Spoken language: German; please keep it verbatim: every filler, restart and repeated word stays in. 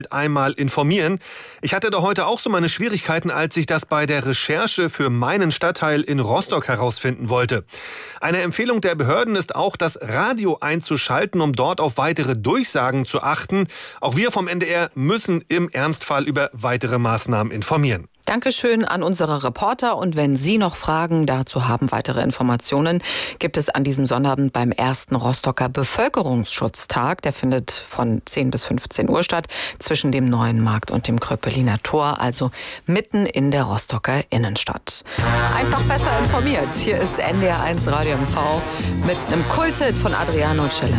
Einmal informieren. Ich hatte da heute auch so meine Schwierigkeiten, als ich das bei der Recherche für meinen Stadtteil in Rostock herausfinden wollte. Eine Empfehlung der Behörden ist auch, das Radio einzuschalten, um dort auf weitere Durchsagen zu achten. Auch wir vom N D R müssen im Ernstfall über weitere Maßnahmen informieren. Dankeschön an unsere Reporter. Und wenn Sie noch Fragen dazu haben, weitere Informationen, gibt es an diesem Sonnabend beim ersten Rostocker Bevölkerungsschutztag. Der findet von zehn bis fünfzehn Uhr statt, zwischen dem Neuen Markt und dem Kröpeliner Tor, also mitten in der Rostocker Innenstadt. Einfach besser informiert. Hier ist N D R eins Radio M V mit einem Kulthit von Adriano Celentano.